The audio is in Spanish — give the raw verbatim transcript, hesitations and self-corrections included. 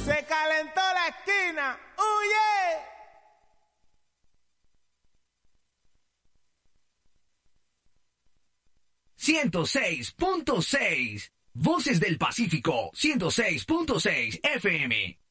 Se calentó la esquina. ¡Huye! ciento seis punto seis. Voces del Pacífico, ciento seis punto seis F M.